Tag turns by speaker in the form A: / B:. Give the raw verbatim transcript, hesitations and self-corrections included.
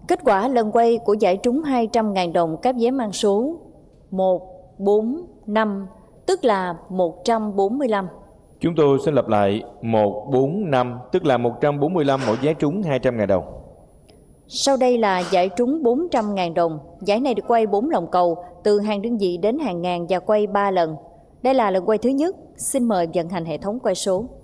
A: Kết quả lần quay của giải trúng hai trăm nghìn đồng cáp vé mang số một bốn năm, tức là một trăm bốn mươi lăm.
B: Chúng tôi xin lặp lại một bốn năm, tức là một trăm bốn mươi lăm mỗi vé trúng hai trăm nghìn đồng.
A: Sau đây là giải trúng bốn trăm nghìn đồng. Giải này được quay bốn lòng cầu, từ hàng đơn vị đến hàng ngàn và quay ba lần. Đây là lần quay thứ nhất. Xin mời vận hành hệ thống quay số.